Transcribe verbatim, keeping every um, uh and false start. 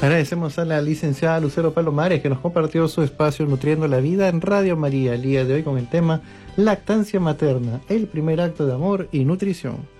Agradecemos a la licenciada Lucero Palomares que nos compartió su espacio Nutriendo la Vida en Radio María el día de hoy con el tema Lactancia Materna, el primer acto de amor y nutrición.